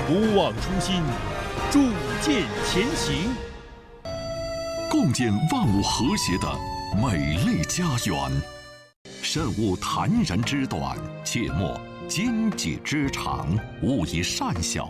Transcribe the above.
不忘初心，铸剑前行， 共建万物和谐的美丽家园。慎勿覃人之短，切莫奸己之长，勿以善小